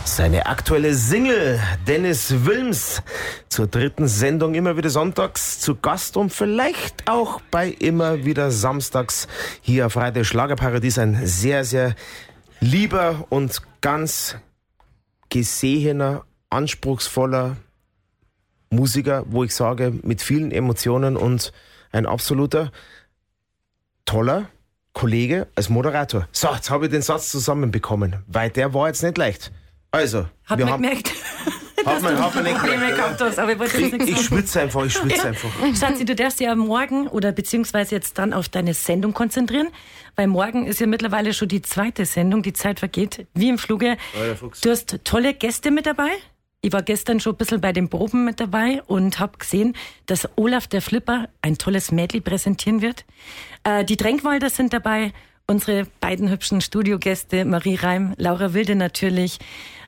Seine aktuelle Single, Dennis Wilms, zur 3. Sendung immer wieder sonntags zu Gast und vielleicht auch bei immer wieder samstags hier auf Radio Schlagerparadies. Ein sehr, sehr lieber und ganz gesehener, anspruchsvoller Musiker, wo ich sage, mit vielen Emotionen und ein absoluter toller Kollege als Moderator. So, jetzt habe ich den Satz zusammenbekommen, weil der war jetzt nicht leicht. Also, hat man gemerkt, hat man nicht gemerkt. Ich schwitze einfach. Schatzi, du darfst ja morgen oder beziehungsweise jetzt dann auf deine Sendung konzentrieren, weil morgen ist ja mittlerweile schon die 2. Sendung, die Zeit vergeht wie im Fluge. Du hast tolle Gäste mit dabei. Ich war gestern schon ein bisschen bei den Proben mit dabei und habe gesehen, dass Olaf der Flipper ein tolles Medley präsentieren wird. Die Tränkwalder sind dabei, unsere beiden hübschen Studiogäste, Marie Reim, Laura Wilde natürlich,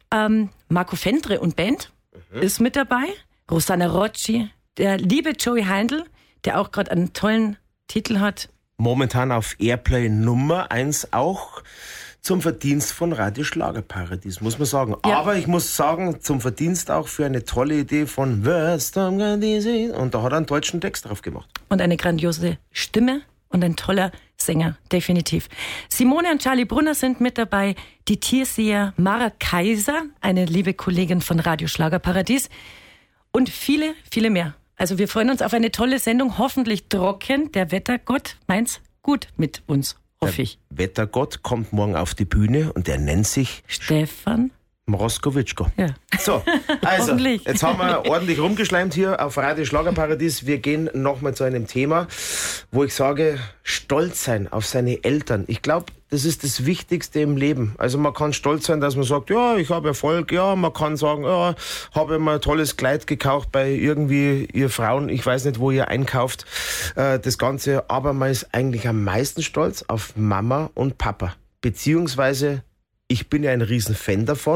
Marco Fendre und Band ist mit dabei, Rosanna Rocci, der liebe Joey Heindl, der auch gerade einen tollen Titel hat. Momentan auf Airplay Nummer 1 auch zum Verdienst von Radio Schlagerparadies, muss man sagen. Ja. Aber ich muss sagen, zum Verdienst auch für eine tolle Idee von Western. Und da hat er einen deutschen Text drauf gemacht. Und eine grandiose Stimme und ein toller Sänger, definitiv. Simone und Charlie Brunner sind mit dabei, die Tierseher Mara Kaiser, eine liebe Kollegin von Radio Schlagerparadies und viele, viele mehr. Also wir freuen uns auf eine tolle Sendung, hoffentlich trocken. Der Wettergott meint's gut mit uns, hoffe ich. Der Wettergott kommt morgen auf die Bühne und er nennt sich Stefan Mroskowitschko. Ja. So, also, jetzt haben wir ordentlich rumgeschleimt hier auf Radio Schlagerparadies. Wir gehen nochmal zu einem Thema, wo ich sage, stolz sein auf seine Eltern. Ich glaube, das ist das Wichtigste im Leben. Also man kann stolz sein, dass man sagt, ja, ich habe Erfolg. Ja, man kann sagen, ja, habe mir ein tolles Kleid gekauft bei irgendwie ihr Frauen. Ich weiß nicht, wo ihr einkauft, das Ganze. Aber man ist eigentlich am meisten stolz auf Mama und Papa. Beziehungsweise ich bin ja ein Riesenfan davon, ...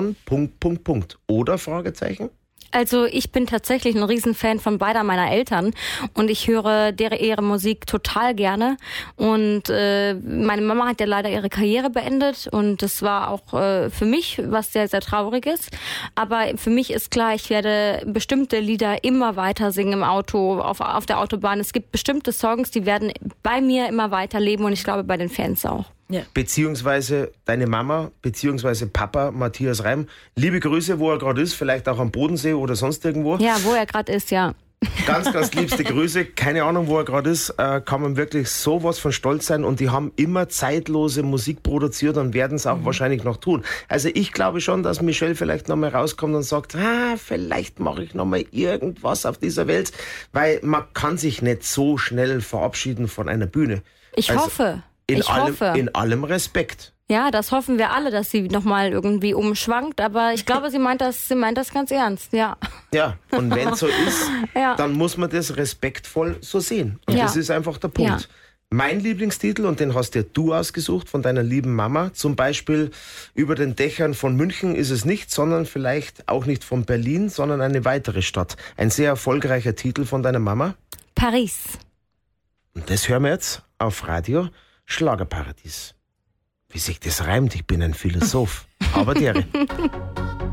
Oder, Fragezeichen? Also ich bin tatsächlich ein Riesenfan von beider meiner Eltern und ich höre ihre Musik total gerne. Und meine Mama hat ja leider ihre Karriere beendet und das war auch für mich was sehr, sehr Trauriges. Aber für mich ist klar, ich werde bestimmte Lieder immer weiter singen im Auto, auf der Autobahn. Es gibt bestimmte Songs, die werden bei mir immer weiterleben und ich glaube bei den Fans auch. Ja. Beziehungsweise deine Mama, beziehungsweise Papa Matthias Reim. Liebe Grüße, wo er gerade ist, vielleicht auch am Bodensee oder sonst irgendwo. Ja, wo er gerade ist, ja. Ganz, ganz liebste Grüße. Keine Ahnung, wo er gerade ist. Kann man wirklich sowas von stolz sein. Und die haben immer zeitlose Musik produziert und werden es auch wahrscheinlich noch tun. Also ich glaube schon, dass Michelle vielleicht noch mal rauskommt und sagt, vielleicht mache ich noch mal irgendwas auf dieser Welt. Weil man kann sich nicht so schnell verabschieden von einer Bühne. Ich hoffe. In allem Respekt. Ja, das hoffen wir alle, dass sie nochmal irgendwie umschwankt, aber ich glaube, sie meint das ganz ernst, ja. Ja, und wenn es so ist, ja, dann muss man das respektvoll so sehen. Und das ist einfach der Punkt. Ja. Mein Lieblingstitel, und den hast dir du ausgesucht von deiner lieben Mama, zum Beispiel Über den Dächern von München ist es nicht, sondern vielleicht auch nicht von Berlin, sondern eine weitere Stadt. Ein sehr erfolgreicher Titel von deiner Mama. Paris. Und das hören wir jetzt auf Radio Schlagerparadies. Wie sich das reimt, ich bin ein Philosoph. Aber deren.